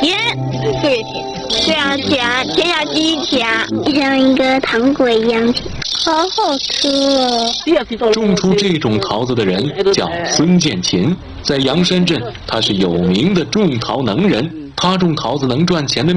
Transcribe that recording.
甜，特别甜。对啊，甜下去甜， 像一个糖果一样甜，好好吃哦。 种出这种桃子的人叫孙建琴，在阳山镇，他是有名的种桃能人。他种桃子能赚钱的